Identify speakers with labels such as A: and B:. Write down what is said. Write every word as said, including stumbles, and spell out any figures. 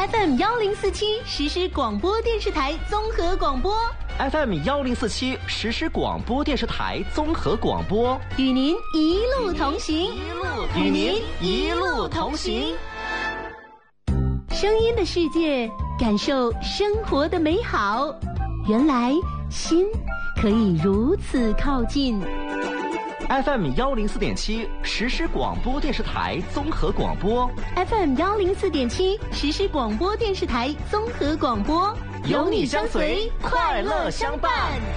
A: F M 幺零四七实时广播电视台综合广播
B: ，F M 幺零四七实时广播电视台综合广播，
A: 与您一路同行，
B: 与您一路同行。
A: 声音的世界，感受生活的美好。原来心可以如此靠近。
B: F M 幺零四点七实时广播电视台综合广播
A: ，F M 幺零四点七实时广播电视台综合广播，
B: 有你相随，快乐相伴。